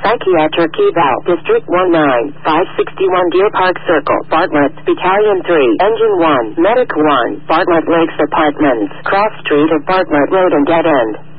Psychiatric Eval, District 19, 561 Deer Park Circle, Bartlett, Battalion 3, Engine 1, Medic 1, Bartlett Lakes Apartments, Cross Street of Bartlett Road and Dead End.